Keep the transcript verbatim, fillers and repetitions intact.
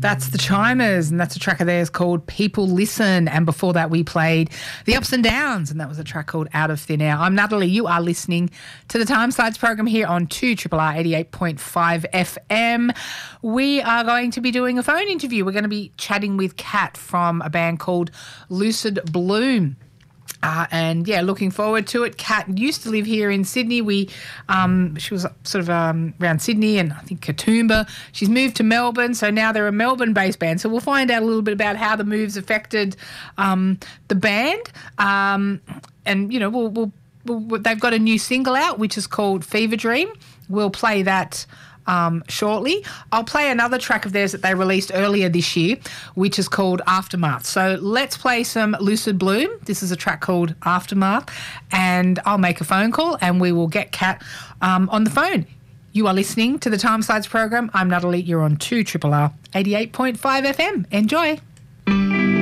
That's the Chimers, and that's a track of theirs called People Listen. And before that, we played The Ups and Downs, and that was a track called Out of Thin Air. I'm Natalie. You are listening to the Timesides program here on two R R R eighty-eight point five F M. We are going to be doing a phone interview. We're going to be chatting with Kat from a band called Lucid Bloom. Uh, and, yeah, looking forward to it. Kat used to live here in Sydney. We, um, She was sort of um, around Sydney and I think Katoomba. She's moved to Melbourne, so now they're a Melbourne-based band. So we'll find out a little bit about how the moves affected um, the band. Um, and, you know, we'll, we'll, we'll, they've got a new single out, which is called Fever Dream. We'll play that Um, shortly. I'll play another track of theirs that they released earlier this year, which is called Aftermath. So let's play some Lucid Bloom. This is a track called Aftermath, and I'll make a phone call and we will get Kat um, on the phone. You are listening to the Timesides program. I'm Natalie. You're on two R R R eighty-eight point five F M. Enjoy.